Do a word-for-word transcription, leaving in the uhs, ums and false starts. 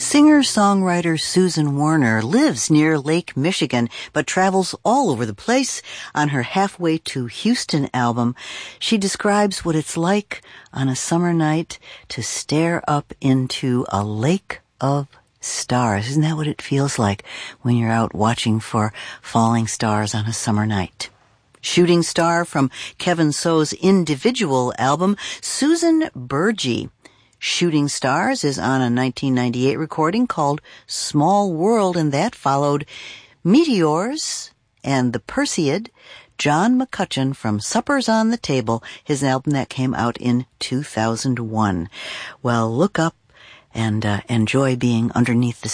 Singer-songwriter Susan Warner lives near Lake Michigan, but travels all over the place. On her Halfway to Houston album, she describes what it's like on a summer night to stare up into a lake of stars. Isn't that what it feels like when you're out watching for falling stars on a summer night? Shooting Star from Kevin So's individual album, Susan Burgee. Shooting Stars is on a nineteen ninety-eight recording called Small World, and that followed Meteors and the Perseid, John McCutcheon from Suppers on the Table, his album that came out in two thousand one. Well, look up and uh, enjoy being underneath the